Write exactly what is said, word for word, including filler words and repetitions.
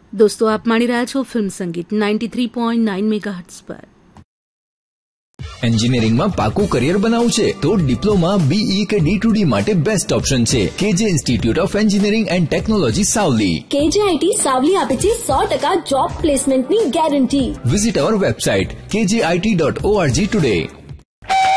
દોસ્તો આપ માણી રહ્યા છો ફિલ્મ સંગીત ninety three point nine megahertz પર. એન્જિનિયરિંગમાં પાકું કરિયર બનાવવું છે તો ડિપ્લોમા, બીઈ કે ડી ટુ ડી માટે બેસ્ટ ઓપ્શન છે કેજે institute of engineering and technology Savli. કેજે આઈટી સાવલી આપે છે સો ટકા જોબ પ્લેસમેન્ટની ગેરંટી. વિઝિટ અવર વેબસાઇટ કે જે I T dot O R G today.